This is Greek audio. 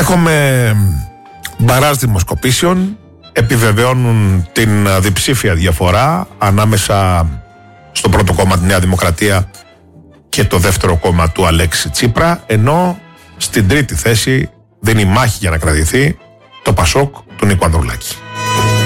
Έχουμε μπαράζ δημοσκοπήσεων, επιβεβαιώνουν την διψήφια διαφορά ανάμεσα στο πρώτο κόμμα τη Νέα Δημοκρατία και το δεύτερο κόμμα του Αλέξη Τσίπρα, ενώ στην τρίτη θέση δίνει μάχη για να κρατηθεί το Πασόκ του Νίκου Ανδρουλάκη.